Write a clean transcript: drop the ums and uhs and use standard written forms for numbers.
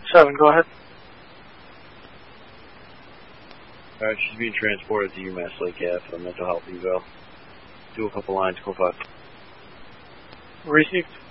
7, go ahead. Alright, she's being transported to UMass Lake Ave for the mental health eval. Do a couple lines, go 5. Received.